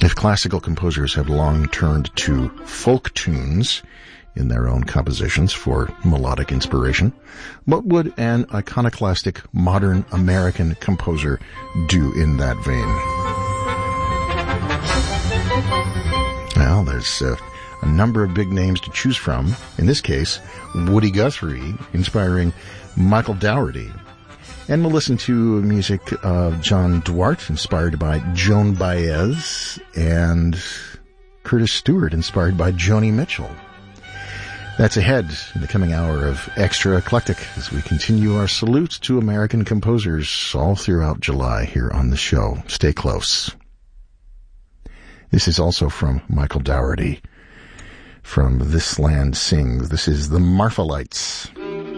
If classical composers have long turned to folk tunes in their own compositions for melodic inspiration, what would an iconoclastic modern American composer do in that vein? Well, there's a number of big names to choose from. In this case, Woody Guthrie, inspiring Michael Dougherty. And we'll listen to music of John Duarte, inspired by Joan Baez, and Curtis Stewart, inspired by Joni Mitchell. That's ahead in the coming hour of Extra Eclectic as we continue our salute to American composers all throughout July here on the show. Stay close. This is also from Michael Dougherty from This Land Sings. This is the Marfalites.